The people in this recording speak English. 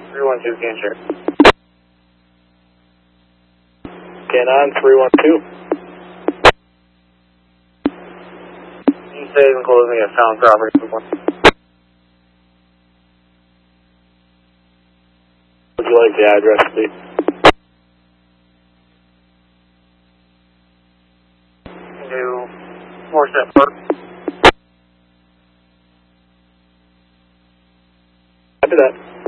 312, can share. K9, 312. You say and close me at found property. Would you like the address, please? New Morset Park. After that.